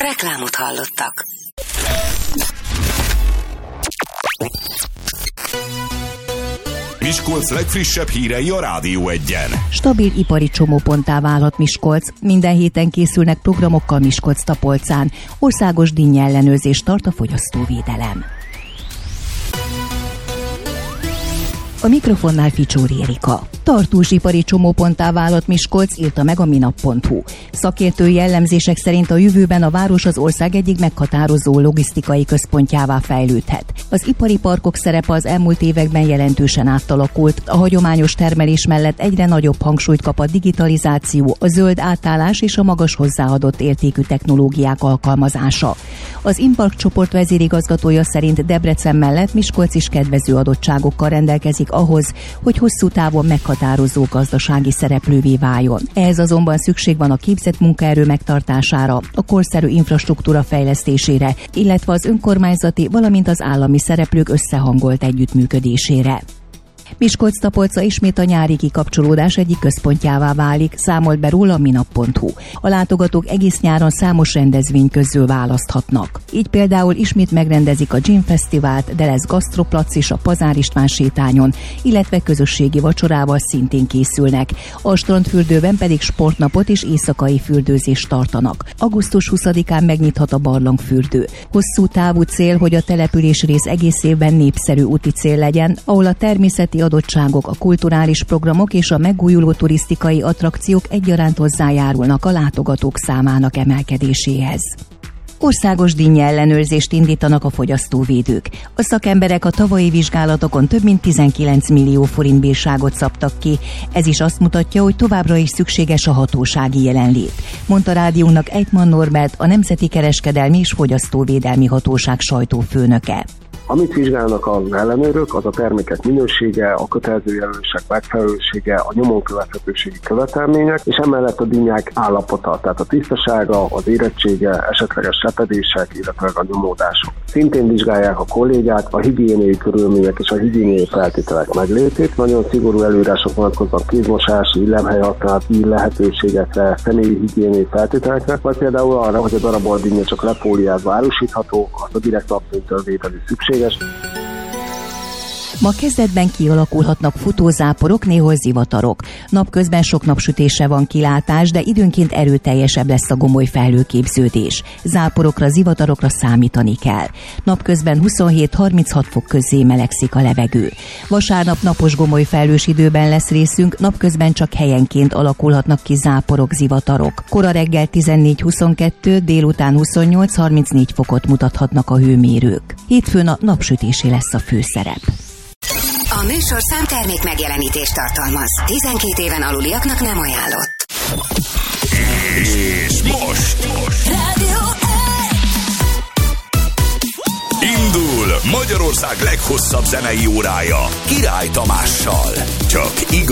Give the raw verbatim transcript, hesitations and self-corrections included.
Reklámot hallottak. Miskolc legfrissebb hírei a Rádió Egyen. Stabil ipari csomóponttá válhat Miskolc. Minden héten készülnek programokkal Miskolc-Tapolcán. Országos dinnye-ellenőrzést tart a fogyasztóvédelem. A mikrofonnál Ficsóri Erika. Tartós ipari csomóponttá válhat Miskolc, írta meg a minap pont hu. Szakértői jellemzések szerint a jövőben a város az ország egyik meghatározó logisztikai központjává fejlődhet. Az ipari parkok szerepe az elmúlt években jelentősen átalakult. A hagyományos termelés mellett egyre nagyobb hangsúlyt kap a digitalizáció, a zöld átállás és a magas hozzáadott értékű technológiák alkalmazása. Az Impark csoport vezérigazgatója szerint Debrecen mellett Miskolc is kedvező adottságokkal rendelkezik ahhoz, hogy hosszú távon meghatározó gazdasági szereplővé váljon. Ehhez azonban szükség van a képzett munkaerő megtartására, a korszerű infrastruktúra fejlesztésére, illetve az önkormányzati, valamint az állami szereplők összehangolt együttműködésére. Miskolc-Tapolca ismét a nyári kikapcsolódás egyik központjává válik, számolt be róla a minap pont hu. A látogatók egész nyáron számos rendezvény közül választhatnak. Így például ismét megrendezik a Gin Fesztivált, de lesz gasztroplac is a Pazár István sétányon, illetve közösségi vacsorával szintén készülnek. A strandfürdőben pedig sportnapot és éjszakai fürdőzést tartanak. augusztus huszadikán megnyithat a barlangfürdő. Hosszú távú cél, hogy a település rész egész évben népszerű úti cél legyen, ahol a természeti adottságok, a kulturális programok és a megújuló turisztikai attrakciók egyaránt hozzájárulnak a látogatók számának emelkedéséhez. Országos dinnye-ellenőrzést indítanak a fogyasztóvédők. A szakemberek a tavalyi vizsgálatokon több mint tizenkilenc millió forint bírságot szabtak ki. Ez is azt mutatja, hogy továbbra is szükséges a hatósági jelenlét, mondta rádiónak Ejtman Norbert, a Nemzeti Kereskedelmi és Fogyasztóvédelmi Hatóság sajtófőnöke. Amit vizsgálnak az ellenőrök, az a termékek minősége, a kötelező jelölések megfelelősége, a nyomon követhetőségi követelmények, és emellett a dinnyák állapota, tehát a tisztasága, az érettsége, esetleges sepedések, illetve a nyomódások. Szintén vizsgálják a kollégák a higiéniai körülmények és a higiéniai feltételek meglétét. Nagyon szigorú előírások vonatkoznak kézmosási, illemhelyhasználati lehetőségekre, személyi higiéniai feltételekre, vagy például arra, hogy a darabolt dinnye csak lefóliázva árusítható, azt a direkt napfénytől vételi szükség. Ma kezdetben kialakulhatnak futózáporok, néhol zivatarok. Napközben sok napsütésre van kilátás, de időnként erőteljesebb lesz a gomoly felhőképződés. Záporokra, zivatarokra számítani kell. Napközben huszonhét-harminchat fok közé melegszik a levegő. Vasárnap napos gomoly felhős időben lesz részünk, napközben csak helyenként alakulhatnak ki záporok, zivatarok. Kora reggel tizennégy-huszonkettő, délután huszonnyolc-harmincnégy fokot mutathatnak a hőmérők. Hétfőn a napsütésé lesz a főszerep. A műsorszám termék megjelenítést tartalmaz. tizenkét éven aluliaknak nem ajánlott. És most, most. Rádió Indul Magyarország leghosszabb zenei órája Király Tamással. Csak igaz.